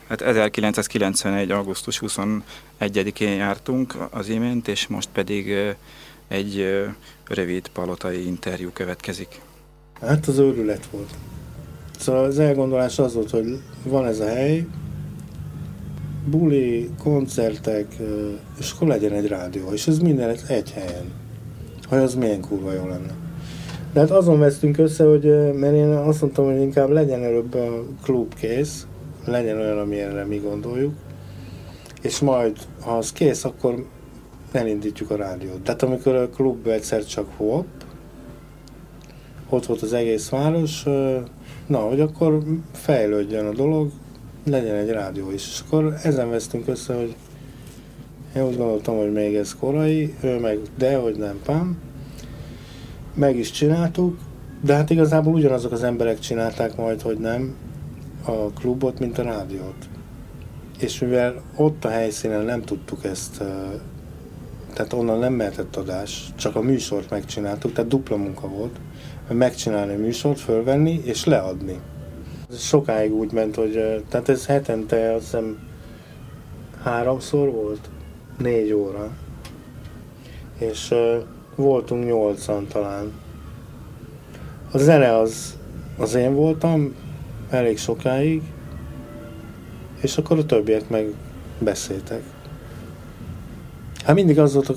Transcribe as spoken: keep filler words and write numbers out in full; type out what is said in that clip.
Hát ezerkilencszázkilencvenegy. augusztus huszonegyedikén jártunk az imént, és most pedig egy rövid palotai interjú következik. Hát az őrület volt. Szóval az elgondolás az volt, hogy van ez a hely, buli, koncertek, és akkor legyen egy rádió, és ez minden egy helyen. Hogy az milyen kurva jó lenne. De hát azon vesztünk össze, hogy, mert én azt mondtam, hogy inkább legyen előbb a klub kész, legyen olyan, amilyenre mi gondoljuk, és majd, ha az kész, akkor elindítjuk a rádiót. Tehát amikor a klub egyszer csak hopp, ott volt az egész város, na, hogy akkor fejlődjön a dolog, legyen egy rádió is. És akkor ezen vesztünk össze, hogy én úgy gondoltam, hogy még ez korai, ő meg, de hogy nem, pám. Meg is csináltuk, de hát igazából ugyanazok az emberek csinálták majd, hogy nem, a klubot, mint a rádiót. És mivel ott a helyszínen nem tudtuk ezt, tehát onnan nem mehetett adás, csak a műsort megcsináltuk, tehát dupla munka volt, megcsinálni a műsort, fölvenni és leadni. Ez sokáig úgy ment, hogy tehát ez hetente azt hiszem háromszor volt, négy óra, és uh, voltunk nyolcan talán. A zene az, az én voltam, elég sokáig, és akkor a többiek meg beszéltek. Hát mindig az volt a